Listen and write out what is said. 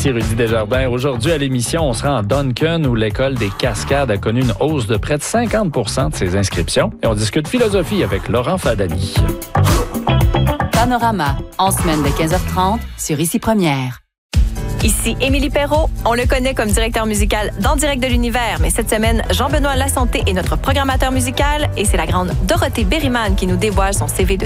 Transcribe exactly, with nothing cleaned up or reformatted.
Ici Rudy Desjardins. Aujourd'hui à l'émission, on sera en Duncan où l'école des Cascades a connu une hausse de près de cinquante pour cent de ses inscriptions. Et on discute philosophie avec Laurent Fadani. Panorama, en semaine de quinze heures trente sur Ici Première. Ici Émilie Perrault. On le connaît comme directeur musical dans Direct de l'Univers, mais cette semaine, Jean-Benoît Lasanté est notre programmateur musical et c'est la grande Dorothée Berryman qui nous dévoile son C V de